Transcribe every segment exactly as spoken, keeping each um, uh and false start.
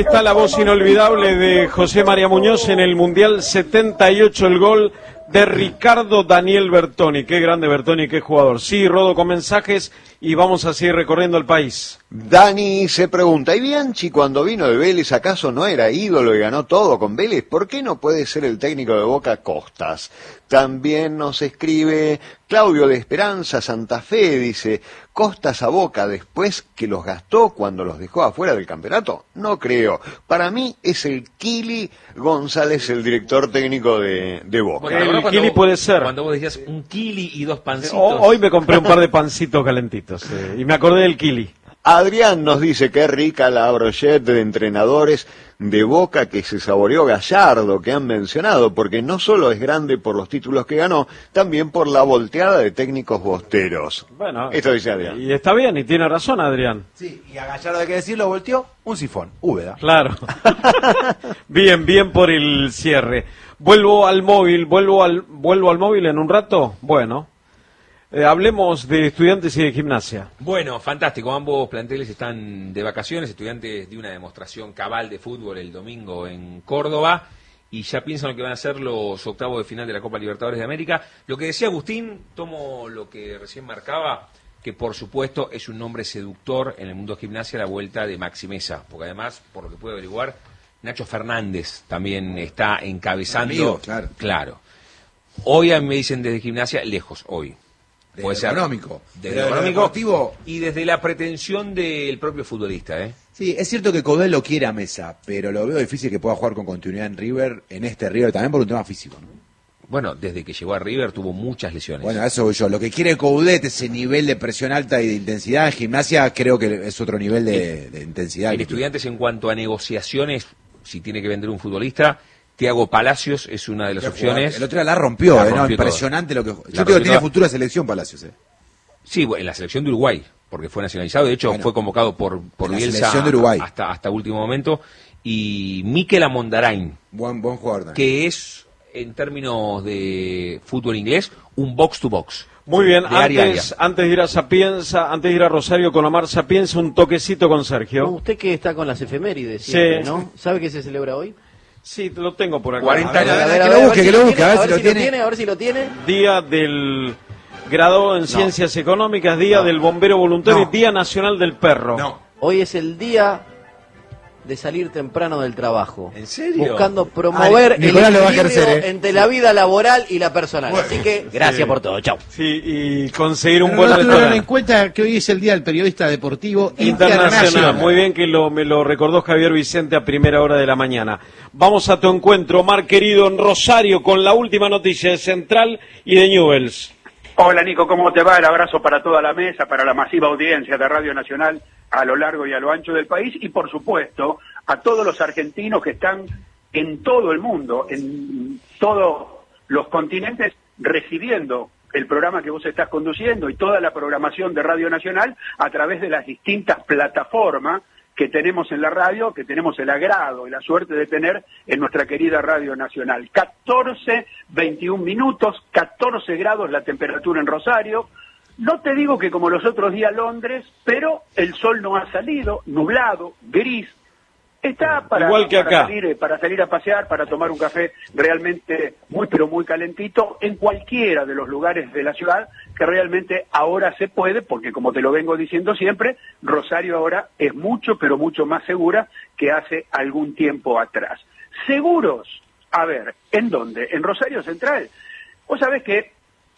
está la voz inolvidable de José María Muñoz en el Mundial setenta y ocho, el gol de Ricardo Daniel Bertoni. Qué grande Bertoni, qué jugador. Sí, Rodo, con mensajes y vamos a seguir recorriendo el país. Dani se pregunta, ¿y Bianchi cuando vino de Vélez acaso no era ídolo y ganó todo con Vélez? ¿Por qué no puede ser el técnico de Boca Costas? También nos escribe Claudio de Esperanza Santa Fe, dice, ¿Costas a Boca después que los gastó cuando los dejó afuera del campeonato? No creo. Para mí es el Kili González, el director técnico de, de Boca. Bueno, el Kili puede ser. Cuando vos decías un Kili y dos pancitos. Hoy me compré un par de pancitos calentitos eh, y me acordé del Kili. Adrián nos dice que rica la brochette de entrenadores de Boca que se saboreó Gallardo, que han mencionado, porque no solo es grande por los títulos que ganó, también por la volteada de técnicos bosteros. Bueno, esto dice Adrián. Y está bien, y tiene razón Adrián. Sí, y a Gallardo hay que decirlo, volteó un sifón, Úbeda. Claro. Bien, bien por el cierre. Vuelvo al móvil, vuelvo al, vuelvo al móvil en un rato. Bueno. Eh, hablemos de Estudiantes y de Gimnasia. Bueno, fantástico. Ambos planteles están de vacaciones. Estudiantes de una demostración cabal de fútbol el domingo en Córdoba y ya piensan lo que van a ser los octavos de final de la Copa Libertadores de América. Lo que decía Agustín, tomo lo que recién marcaba, que por supuesto es un nombre seductor en el mundo de Gimnasia, la vuelta de Maxi Mesa, porque además, por lo que puedo averiguar, Nacho Fernández también está encabezando. Amigo, claro. Claro. Hoy a mí me dicen desde Gimnasia, lejos, hoy. Desde lo económico. Desde lo económico deportivo. Y desde la pretensión del propio futbolista, ¿eh? Sí, es cierto que Coudet lo quiere a Mesa, pero lo veo difícil que pueda jugar con continuidad en River, en este River, también por un tema físico, ¿no? Bueno, desde que llegó a River tuvo muchas lesiones. Bueno, a eso voy yo. Lo que quiere Coudet, ese nivel de presión alta y de intensidad en Gimnasia, creo que es otro nivel de, de intensidad. En Estudiantes, en cuanto a negociaciones, si tiene que vender un futbolista, Thiago Palacios es una de las opciones. El otro día la rompió, la eh, ¿no? rompió Impresionante todo. lo que... Yo creo que tiene futura selección Palacios, eh. Sí, en la selección de Uruguay, porque fue nacionalizado, de hecho bueno, fue convocado por, por Bielsa de Uruguay. hasta hasta último momento, y Mikel Amondarain, buen, buen jugador también, que es, en términos de fútbol inglés, un box to box. Muy bien, de área antes, área. antes de ir a Sapienza, antes de ir a Rosario con Omar Sapienza, un toquecito con Sergio. No, usted que está con las efemérides siempre, sí. ¿no? ¿Sabe qué se celebra hoy? Sí, lo tengo por acá. cuarenta años. A ver, a ver, que lo busque, que lo busque, a ver si lo tiene. A ver si lo tiene. Día del graduado en no. Ciencias Económicas, Día no. del Bombero Voluntario, no. Día Nacional del Perro. No. Hoy es el día de salir temprano del trabajo. ¿En serio? Buscando promover Ay, el equilibrio ejercer, ¿eh? entre la vida laboral y la personal. Bueno, así que gracias sí. por todo. Chau. Sí, y conseguir un Pero buen no restaurante. Tuvieron en cuenta que hoy es el Día del Periodista Deportivo Internacional. Internacional. Muy bien que lo, me lo recordó Javier Vicente a primera hora de la mañana. Vamos a tu encuentro, Omar querido, en Rosario, con la última noticia de Central y de Newell's. Hola Nico, ¿cómo te va? El abrazo para toda la mesa, para la masiva audiencia de Radio Nacional a lo largo y a lo ancho del país y por supuesto a todos los argentinos que están en todo el mundo, en todos los continentes recibiendo el programa que vos estás conduciendo y toda la programación de Radio Nacional a través de las distintas plataformas que tenemos en la radio, que tenemos el agrado y la suerte de tener en nuestra querida Radio Nacional. catorce, veintiún minutos, catorce grados la temperatura en Rosario. No te digo que como los otros días Londres, pero el sol no ha salido, nublado, gris. Está para, Igual que para, acá. salir, para salir a pasear, para tomar un café realmente muy pero muy calentito en cualquiera de los lugares de la ciudad que realmente ahora se puede, porque como te lo vengo diciendo siempre, Rosario ahora es mucho pero mucho más segura que hace algún tiempo atrás. ¿Seguros? A ver, ¿en dónde? ¿En Rosario Central? Vos sabés que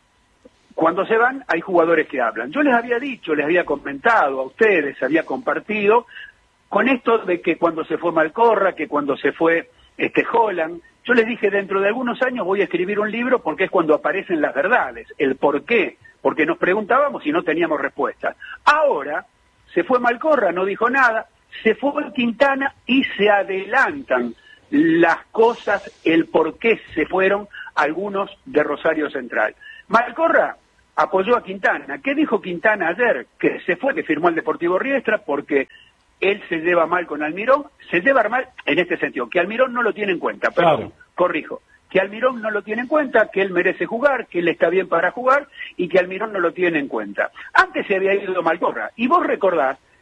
cuando se van hay jugadores que hablan. Yo les había dicho, les había comentado a ustedes, había compartido con esto de que cuando se fue Malcorra, que cuando se fue este Holland, yo les dije dentro de algunos años voy a escribir un libro porque es cuando aparecen las verdades, el por qué, porque nos preguntábamos y no teníamos respuestas. Ahora se fue Malcorra, no dijo nada, se fue Quintana y se adelantan las cosas, el por qué se fueron algunos de Rosario Central. Malcorra apoyó a Quintana. ¿Qué dijo Quintana ayer? Que se fue, que firmó el Deportivo Riestra porque él se lleva mal con Almirón, se lleva mal en este sentido, que Almirón no lo tiene en cuenta, perdón, claro. corrijo, que Almirón no lo tiene en cuenta, que él merece jugar, que él está bien para jugar y que Almirón no lo tiene en cuenta. Antes se había ido Malcorra, y vos recordás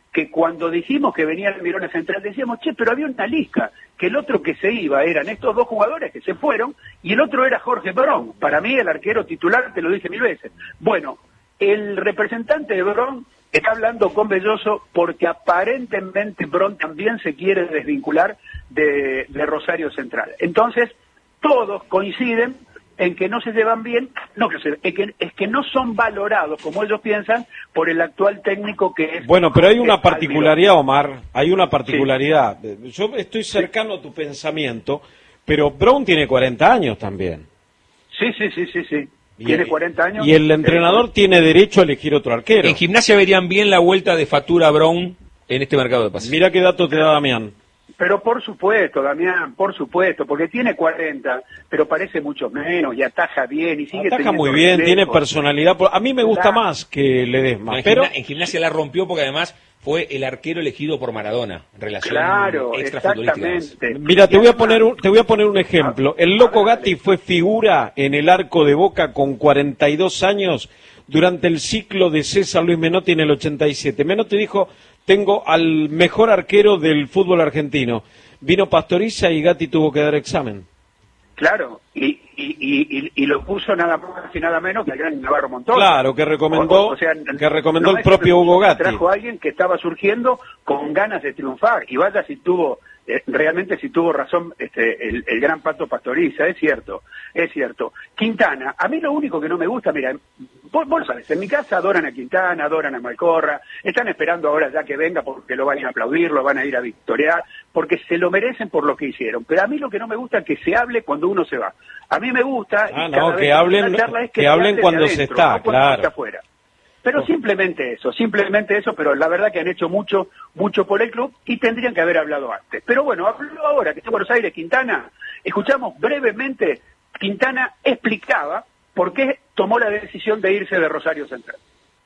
que cuando dijimos que venía Almirón a Central decíamos, che, pero había una lista, que el otro que se iba eran estos dos jugadores que se fueron y el otro era Jorge Brón. Para mí el arquero titular, te lo dije mil veces. Bueno, el representante de Brón está hablando con Belloso porque aparentemente Brón también se quiere desvincular de, de Rosario Central. Entonces, todos coinciden en que no se llevan bien, no que se, es, que, es que no son valorados como ellos piensan por el actual técnico que es... Bueno, pero hay una particularidad, Omar, hay una particularidad. Sí. Yo estoy cercano a tu pensamiento, pero Brón tiene cuarenta años también. Sí, sí, sí, sí, sí. Tiene cuarenta años. Y el entrenador eh, tiene derecho a elegir otro arquero. En Gimnasia verían bien la vuelta de Fatura Brón en este mercado de pases. Mira qué dato te da Damián. Pero por supuesto, Damián, por supuesto, porque tiene cuarenta, pero parece mucho menos y ataja bien y sigue ataja muy bien, reflejos. Tiene personalidad. A mí me gusta la... más que Ledesma. No, en pero gimnasia, en Gimnasia la rompió porque además fue el arquero elegido por Maradona en relación claro, extrafutbolística. Mira, te voy a poner un, te voy a poner un ejemplo. El Loco Gatti fue figura en el arco de Boca con cuarenta y dos años durante el ciclo de César Luis Menotti en el ochenta y siete. Menotti dijo: tengo al mejor arquero del fútbol argentino. Vino Pastoriza y Gatti tuvo que dar examen. Claro, y, y, y, y lo puso nada más y nada menos que el gran Navarro Montoya. Claro, que recomendó, o, o sea, que recomendó no el propio Hugo Gatti. Trajo a alguien que estaba surgiendo con ganas de triunfar, y vaya si tuvo, eh, realmente si tuvo razón este, el, el gran Pato Pastoriza, es cierto, es cierto. Quintana, a mí lo único que no me gusta, mira, vos, vos sabés, en mi casa adoran a Quintana, adoran a Malcorra, están esperando ahora ya que venga porque lo van a aplaudir, lo van a ir a victoriar, porque se lo merecen por lo que hicieron. Pero a mí lo que no me gusta es que se hable cuando uno se va. A mí me gusta ah, no, que hablen, es que, que hablen cuando adentro, se está, no cuando claro. Se está afuera. Pero simplemente eso, simplemente eso, pero la verdad que han hecho mucho, mucho por el club y tendrían que haber hablado antes. Pero bueno, habló ahora que está en Buenos Aires Quintana, escuchamos brevemente, Quintana explicaba por qué tomó la decisión de irse de Rosario Central.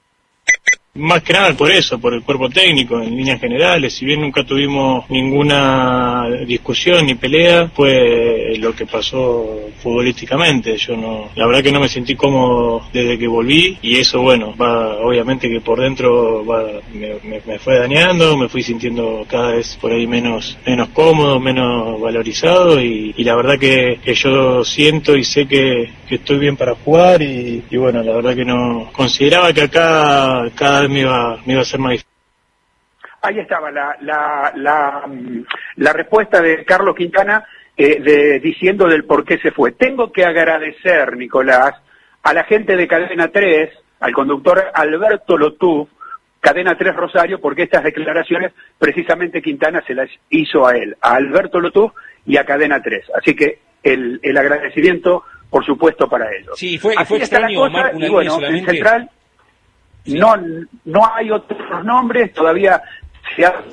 Más que nada por eso, por el cuerpo técnico, en líneas generales. Si bien nunca tuvimos ninguna discusión ni pelea, fue lo que pasó futbolísticamente. Yo no, la verdad que no me sentí cómodo desde que volví, y eso, bueno, va, obviamente que por dentro va, me, me, me fue dañando, me fui sintiendo cada vez por ahí menos, menos cómodo, menos valorizado, y, y la verdad que, que yo siento y sé que, que estoy bien para jugar, y, y bueno, la verdad que no, consideraba que acá cada Me iba, me iba a ser más difícil. Ahí estaba la la, la, la respuesta de Carlos Quintana eh, de, diciendo del por qué se fue. Tengo que agradecer, Nicolás, a la gente de Cadena tres, al conductor Alberto Lotú, Cadena tres Rosario, porque estas declaraciones precisamente Quintana se las hizo a él, a Alberto Lotú y a Cadena tres. Así que el, el agradecimiento, por supuesto, para ellos. Sí, fue, Así fue extraño, cosa, Omar, una y bueno, solamente... en Central... Sí. No, no hay otros nombres, todavía se ha...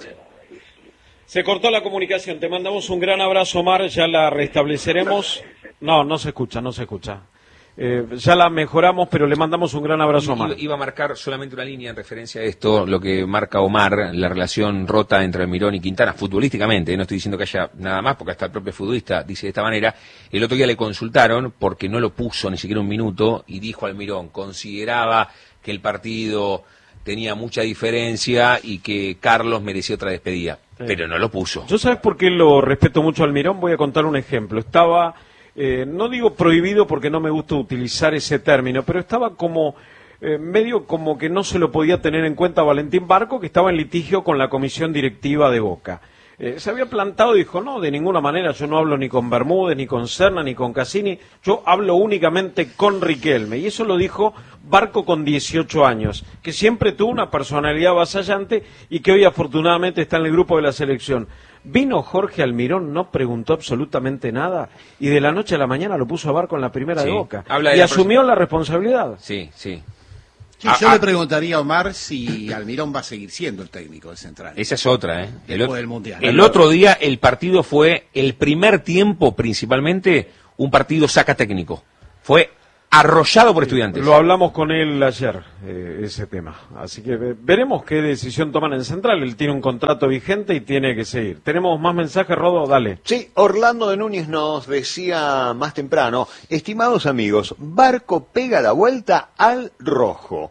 Se cortó la comunicación, te mandamos un gran abrazo, Omar, ya la restableceremos. No, no se escucha, no se escucha. Eh, ya la mejoramos, pero le mandamos un gran abrazo a Omar. Iba a marcar solamente una línea en referencia a esto, lo que marca Omar, la relación rota entre Almirón y Quintana, futbolísticamente, no estoy diciendo que haya nada más, porque hasta el propio futbolista dice de esta manera. El otro día le consultaron, porque no lo puso ni siquiera un minuto, y dijo Almirón, consideraba que el partido tenía mucha diferencia y que Carlos merecía otra despedida, sí. Pero no lo puso. ¿Yo sabes por qué lo respeto mucho a Almirón? Voy a contar un ejemplo. Estaba, eh, no digo prohibido porque no me gusta utilizar ese término, pero estaba como, eh, medio como que no se lo podía tener en cuenta Valentín Barco, que estaba en litigio con la comisión directiva de Boca. Eh, se había plantado y dijo, no, de ninguna manera, yo no hablo ni con Bermúdez, ni con Serna, ni con Cassini, yo hablo únicamente con Riquelme. Y eso lo dijo Barco con dieciocho años, que siempre tuvo una personalidad avasallante y que hoy afortunadamente está en el grupo de la selección. Vino Jorge Almirón, no preguntó absolutamente nada, y de la noche a la mañana lo puso a Barco en la primera sí, de Boca. Habla de y la asumió la responsabilidad. Sí, sí. Sí, yo ah, le preguntaría a Omar si Almirón va a seguir siendo el técnico de Central. Esa es otra, ¿eh? El, Después del Mundial. El otro día el partido fue, el primer tiempo principalmente, un partido saca técnico. Fue arrollado por Estudiantes. Lo hablamos con él ayer, eh, ese tema. Así que veremos qué decisión toman en Central. Él tiene un contrato vigente y tiene que seguir. Tenemos más mensajes, Rodo, dale. Sí, Orlando de Núñez nos decía más temprano, estimados amigos, Barco pega la vuelta al rojo.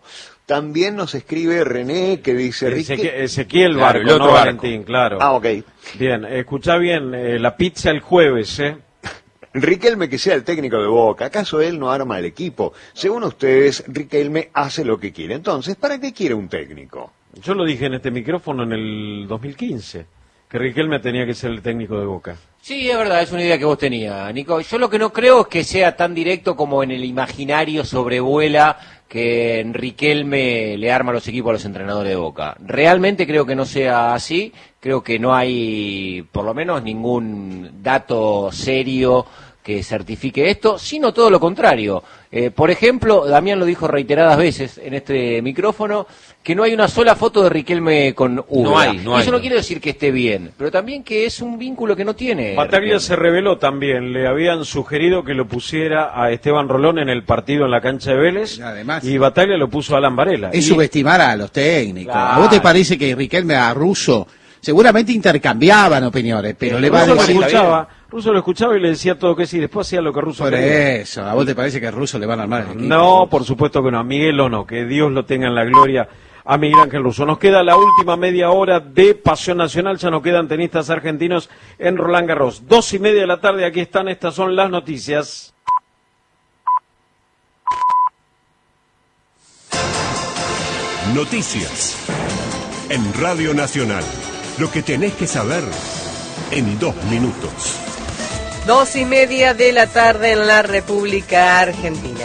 También nos escribe René, que dice... Ezequiel, Ezequiel Claro, Barco, el otro no Barco. Valentín, claro. Ah, ok. Bien, escuchá bien, eh, la pizza el jueves, ¿eh? Riquelme que sea el técnico de Boca, ¿acaso él no arma el equipo? Según ustedes, Riquelme hace lo que quiere. Entonces, ¿para qué quiere un técnico? Yo lo dije en este micrófono en el dos mil quince, que Riquelme tenía que ser el técnico de Boca. Sí, es verdad, es una idea que vos tenías, Nico. Yo lo que no creo es que sea tan directo como en el imaginario sobrevuela que Riquelme le arma los equipos a los entrenadores de Boca. Realmente creo que no sea así, creo que no hay, por lo menos, ningún dato serio que certifique esto, sino todo lo contrario. Eh, por ejemplo, Damián lo dijo reiteradas veces en este micrófono, que no hay una sola foto de Riquelme con Uber. No hay, no Eso hay. no quiere decir que esté bien, pero también que es un vínculo que no tiene. Bataglia Riquelme. se reveló también, le habían sugerido que lo pusiera a Esteban Rolón en el partido en la cancha de Vélez, Además, y Bataglia lo puso a Alan Varela. es Y- subestimar a los técnicos. Claro. ¿A vos te parece que Riquelme a Russo seguramente intercambiaban opiniones, pero le va a Russo lo decir... escuchaba, Russo lo escuchaba y le decía todo que sí, después hacía lo que Russo Por quería. eso, ¿a vos te parece que a Russo le van a armar el equipo? No, por supuesto que no, a Miguel o no, que Dios lo tenga en la gloria a Miguel Ángel Russo. Nos queda la última media hora de Pasión Nacional, ya no quedan tenistas argentinos en Roland Garros. Dos y media de la tarde, aquí están, estas son las noticias. Noticias en Radio Nacional. Lo que tenés que saber en dos minutos. Dos y media de la tarde en la República Argentina.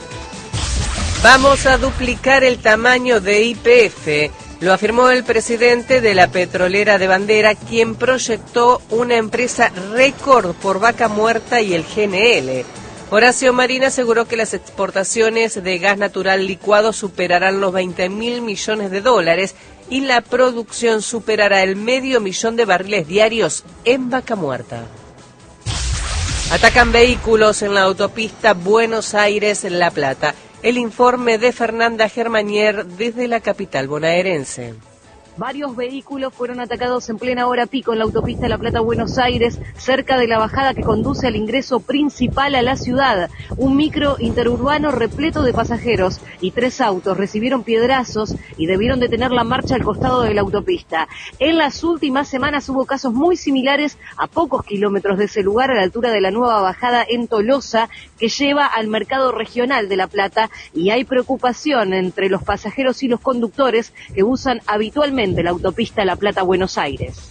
Vamos a duplicar el tamaño de Y P F, lo afirmó el presidente de la petrolera de Bandera, quien proyectó una empresa récord por Vaca Muerta y el G N L. Horacio Marín aseguró que las exportaciones de gas natural licuado superarán los veinte mil millones de dólares y la producción superará el medio millón de barriles diarios en Vaca Muerta. Atacan vehículos en la autopista Buenos Aires-La Plata. El informe de Fernanda Germanier desde la capital bonaerense. Varios vehículos fueron atacados en plena hora pico en la autopista La Plata-Buenos Aires, cerca de la bajada que conduce al ingreso principal a la ciudad. Un micro interurbano repleto de pasajeros y tres autos recibieron piedrazos y debieron detener la marcha al costado de la autopista. En las últimas semanas hubo casos muy similares a pocos kilómetros de ese lugar, a la altura de la nueva bajada en Tolosa, que lleva al mercado regional de La Plata, y hay preocupación entre los pasajeros y los conductores que usan habitualmente de la autopista La Plata-Buenos Aires.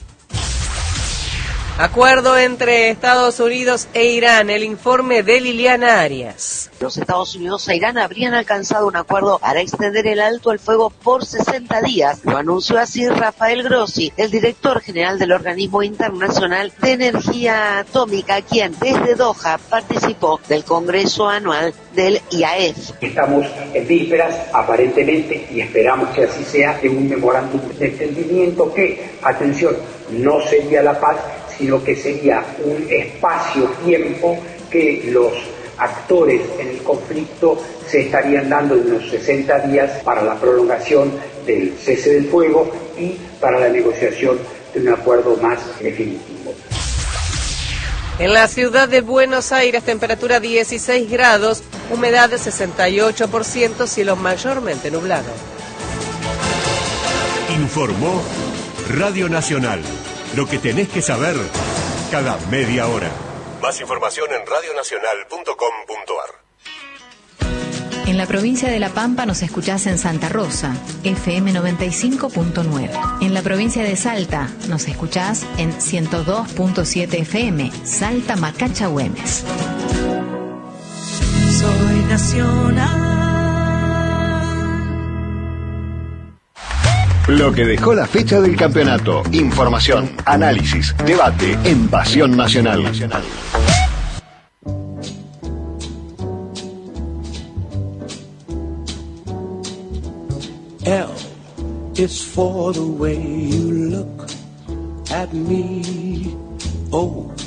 Acuerdo entre Estados Unidos e Irán, el informe de Liliana Arias. Los Estados Unidos e Irán habrían alcanzado un acuerdo para extender el alto al fuego por sesenta días. Lo anunció así Rafael Grossi, el director general del Organismo Internacional de Energía Atómica, quien desde Doha participó del Congreso Anual del I A E F. Estamos en vísperas, aparentemente, y esperamos que así sea, de un memorándum de entendimiento que, atención, no sería la paz, sino que sería un espacio-tiempo que los actores en el conflicto se estarían dando en unos sesenta días para la prolongación del cese del fuego y para la negociación de un acuerdo más definitivo. En la ciudad de Buenos Aires, temperatura dieciséis grados, humedad de sesenta y ocho por ciento, cielo mayormente nublado. Informó Radio Nacional. Lo que tenés que saber cada media hora. Más información en radio nacional punto com punto ar. En la provincia de La Pampa nos escuchás en Santa Rosa, F M noventa y cinco punto nueve. En la provincia de Salta nos escuchás en ciento dos punto siete F M, Salta Macacha Güemes. Soy nacional. Lo que dejó la fecha del campeonato. Información, análisis, debate en Pasión Nacional. L is for the way you look at me. O